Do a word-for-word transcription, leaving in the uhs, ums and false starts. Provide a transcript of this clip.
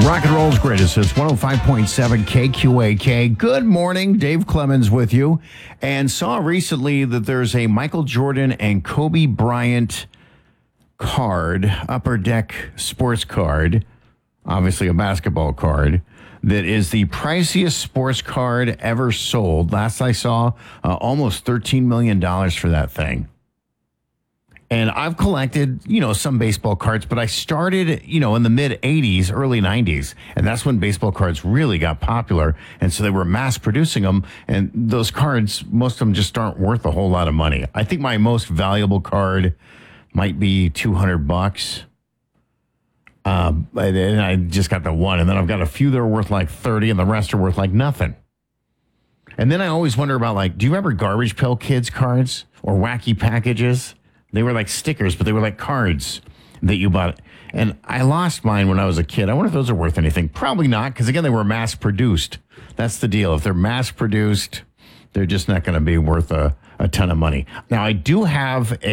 Rock and roll's greatest. It's one oh five point seven K Q A K. Good morning. Dave Clemens with you. And saw recently that there's a Michael Jordan and Kobe Bryant card, Upper Deck sports card, obviously a basketball card, that is the priciest sports card ever sold. Last I saw, uh, almost thirteen million dollars for that thing. And I've collected, you know, some baseball cards, but I started, you know, in the mid eighties, early nineties. And that's when baseball cards really got popular. And so they were mass producing them. And those cards, most of them just aren't worth a whole lot of money. I think my most valuable card might be two hundred bucks. Um, and I just got the one. And then I've got a few that are worth like thirty and the rest are worth like nothing. And then I always wonder about, like, do you remember Garbage Pail Kids cards or Wacky Packages? They were like stickers, but they were like cards that you bought. And I lost mine when I was a kid. I wonder if those are worth anything. Probably not, because, again, they were mass-produced. That's the deal. If they're mass-produced, they're just not going to be worth a, a ton of money. Now, I do have a